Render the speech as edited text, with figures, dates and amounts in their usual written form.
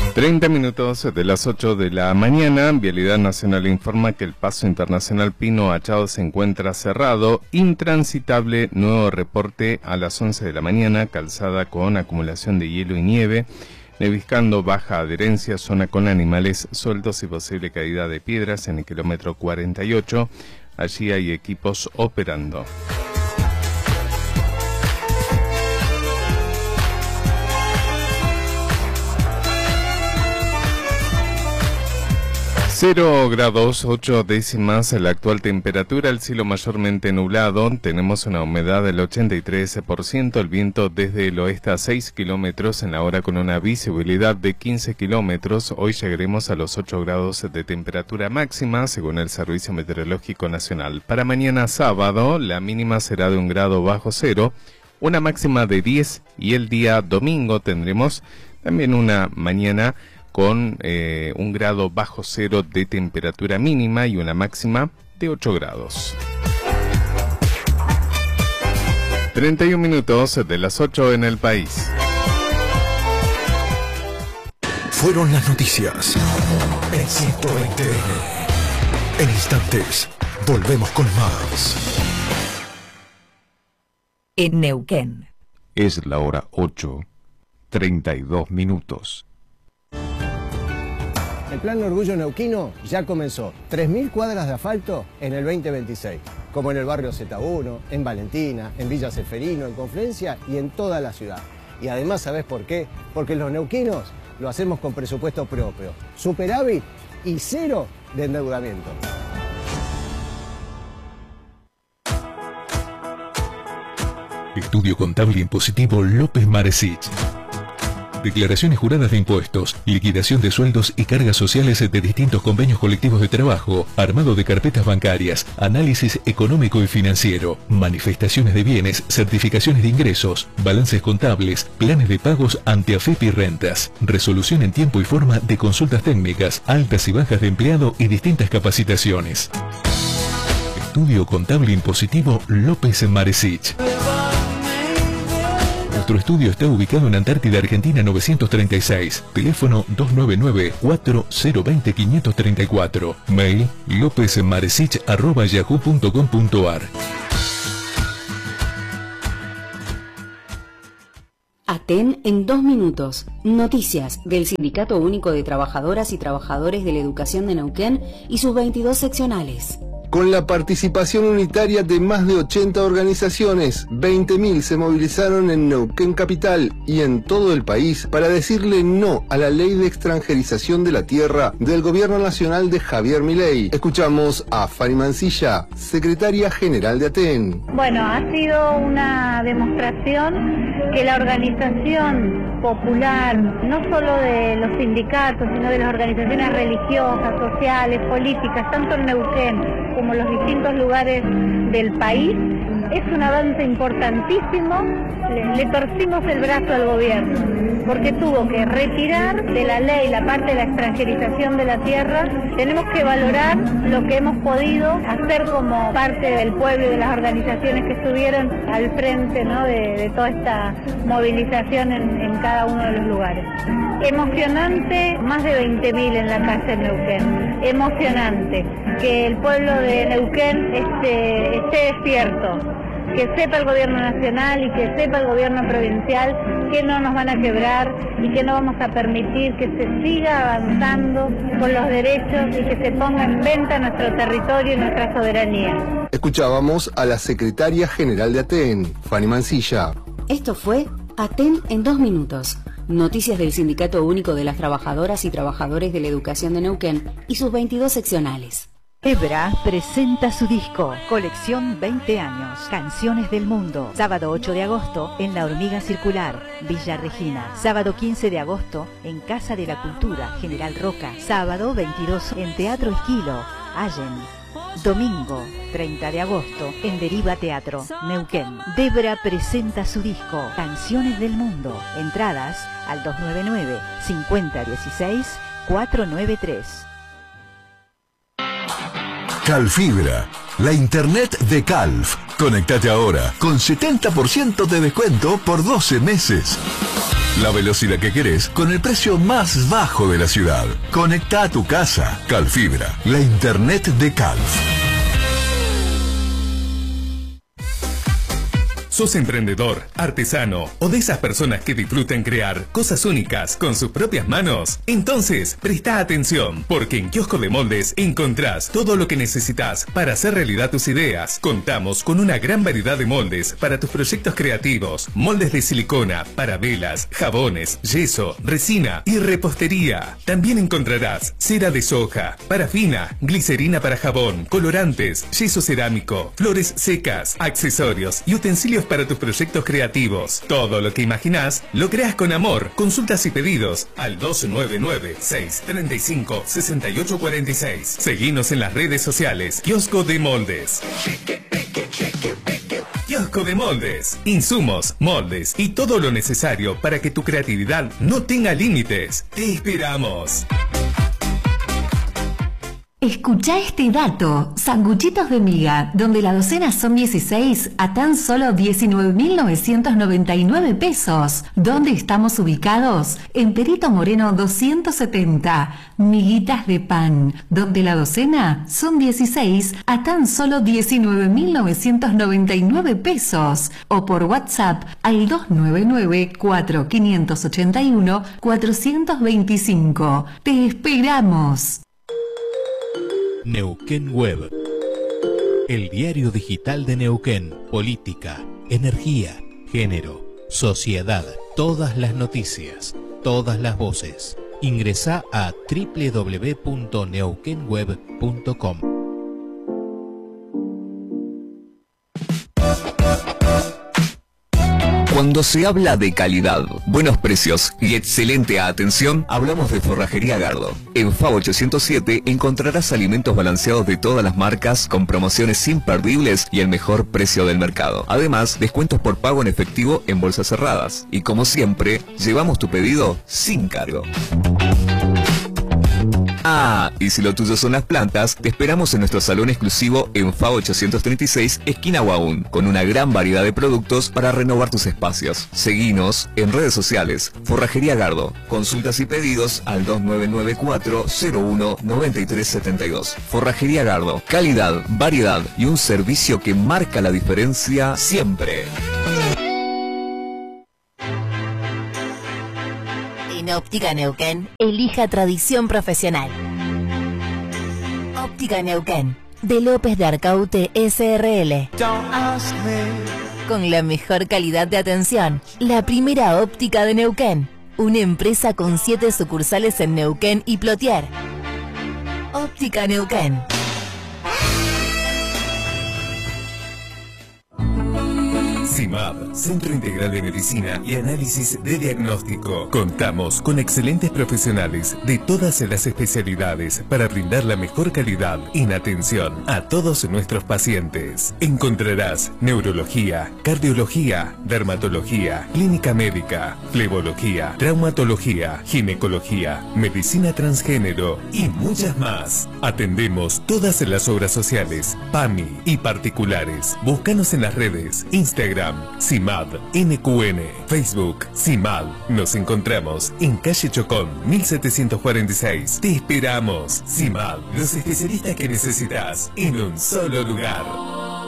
30 minutos de las 8 de la mañana, Vialidad Nacional informa que el paso internacional Pino Achado se encuentra cerrado, intransitable, nuevo reporte a las 11 de la mañana, calzada con acumulación de hielo y nieve, neviscando, baja adherencia, zona con animales sueltos y posible caída de piedras en el kilómetro 48, allí hay equipos operando. 0 grados 8 décimas la actual temperatura, el cielo mayormente nublado, tenemos una humedad del 83%, el viento desde el oeste a 6 kilómetros en la hora con una visibilidad de 15 kilómetros. Hoy llegaremos a los 8 grados de temperatura máxima según el Servicio Meteorológico Nacional. Para mañana sábado la mínima será de 1 grado bajo cero, una máxima de 10 y el día domingo tendremos también una mañana con 1 grado bajo cero de temperatura mínima y una máxima de 8 grados. 31 minutos de las 8 en el país. Fueron las noticias en 120. En instantes, volvemos con más. En Neuquén. Es la hora 8:32 minutos. El Plan Orgullo Neuquino ya comenzó. 3.000 cuadras de asfalto en el 2026, como en el barrio Z1, en Valentina, en Villa Ceferino, en Confluencia y en toda la ciudad. Y además, ¿sabés por qué? Porque los neuquinos lo hacemos con presupuesto propio, superávit y cero de endeudamiento. Estudio Contable Impositivo López Maresich. Declaraciones juradas de impuestos, liquidación de sueldos y cargas sociales de distintos convenios colectivos de trabajo, armado de carpetas bancarias, análisis económico y financiero, manifestaciones de bienes, certificaciones de ingresos, balances contables, planes de pagos ante AFEP y rentas, resolución en tiempo y forma de consultas técnicas, altas y bajas de empleado y distintas capacitaciones. Estudio Contable Impositivo López Maresich. Nuestro estudio está ubicado en Antártida, Argentina 936. Teléfono 299-4020-534. Mail lopezmaresich@yahoo.com.ar. Aten en 2 minutos. Noticias del Sindicato Único de Trabajadoras y Trabajadores de la Educación de Neuquén y sus 22 seccionales. Con la participación unitaria de más de 80 organizaciones, 20.000 se movilizaron en Neuquén Capital y en todo el país para decirle no a la ley de extranjerización de la tierra del gobierno nacional de Javier Milei. Escuchamos a Fanny Mancilla, secretaria general de Aten. Bueno, ha sido una demostración que la organización popular, no solo de los sindicatos, sino de las organizaciones religiosas, sociales, políticas, tanto en Neuquén como los distintos lugares del país, es un avance importantísimo. Le torcimos el brazo al gobierno, porque tuvo que retirar de la ley la parte de la extranjerización de la tierra. Tenemos que valorar lo que hemos podido hacer como parte del pueblo y de las organizaciones que estuvieron al frente, ¿no?, de toda esta movilización en cada uno de los lugares. Emocionante, más de 20.000 en la calle en Neuquén. Emocionante que el pueblo de Neuquén esté despierto, que sepa el gobierno nacional y que sepa el gobierno provincial que no nos van a quebrar y que no vamos a permitir que se siga avanzando con los derechos y que se ponga en venta nuestro territorio y nuestra soberanía. Escuchábamos a la secretaria general de Aten, Fanny Mancilla. Esto fue Aten en 2 minutos. Noticias del Sindicato Único de las Trabajadoras y Trabajadores de la Educación de Neuquén y sus 22 seccionales. Debra presenta su disco, Colección 20 años, Canciones del Mundo. Sábado 8 de agosto en La Hormiga Circular, Villa Regina. Sábado 15 de agosto en Casa de la Cultura, General Roca. Sábado 22 en Teatro Esquilo, Allen. Domingo 30 de agosto en Deriva Teatro, Neuquén. Debra presenta su disco, Canciones del Mundo. Entradas al 299-5016-493. Calfibra, la internet de Calf. Conectate ahora con 70% de descuento por 12 meses. La velocidad que querés con el precio más bajo de la ciudad. Conecta a tu casa. Calfibra, la internet de Calf. ¿Sos emprendedor, artesano o de esas personas que disfrutan crear cosas únicas con sus propias manos? Entonces, presta atención, porque en Kiosco de Moldes encontrás todo lo que necesitas para hacer realidad tus ideas. Contamos con una gran variedad de moldes para tus proyectos creativos, moldes de silicona, para velas, jabones, yeso, resina y repostería. También encontrarás cera de soja, parafina, glicerina para jabón, colorantes, yeso cerámico, flores secas, accesorios y utensilios para tus proyectos creativos. Todo lo que imaginás lo creas con amor. Consultas y pedidos al 299-635-6846. Seguinos en las redes sociales. Kiosco de Moldes. Kiosco de Moldes. Insumos, moldes y todo lo necesario para que tu creatividad no tenga límites. Te esperamos. Escuchá este dato. Sanguchitos de miga, donde la docena son 16 a tan solo 19.999 pesos. ¿Dónde estamos ubicados? En Perito Moreno 270. Miguitas de pan, donde la docena son 16 a tan solo 19.999 pesos. O por WhatsApp al 299-4581-425. Te esperamos. Neuquén Web, el diario digital de Neuquén. Política, energía, género, sociedad, todas las noticias, todas las voces. Ingresá a www.neuquenweb.com. Cuando se habla de calidad, buenos precios y excelente atención, hablamos de Forrajería Gardo. En FAO 807 encontrarás alimentos balanceados de todas las marcas con promociones imperdibles y el mejor precio del mercado. Además, descuentos por pago en efectivo en bolsas cerradas. Y como siempre, llevamos tu pedido sin cargo. Ah, y si lo tuyo son las plantas, te esperamos en nuestro salón exclusivo en FAO 836, esquina Huaún, con una gran variedad de productos para renovar tus espacios. Seguinos en redes sociales, Forrajería Gardo. Consultas y pedidos al 2994-01-9372. Forrajería Gardo, calidad, variedad y un servicio que marca la diferencia siempre. En Óptica Neuquén, elija tradición profesional. Óptica Neuquén, de López de Arcaute SRL. Con la mejor calidad de atención, la primera óptica de Neuquén. Una empresa con 7 sucursales en Neuquén y Plotier. Óptica Neuquén. CIMAD, Centro Integral de Medicina y Análisis de Diagnóstico. Contamos con excelentes profesionales de todas las especialidades para brindar la mejor calidad en atención a todos nuestros pacientes. Encontrarás neurología, cardiología, dermatología, clínica médica, flebología, traumatología, ginecología, medicina transgénero y muchas más. Atendemos todas las obras sociales, PAMI y particulares. Búscanos en las redes, Instagram, CIMAD NQN, Facebook, CIMAD. Nos encontramos en calle Chocón, 1746. Te esperamos. CIMAD, los especialistas que necesitas en un solo lugar.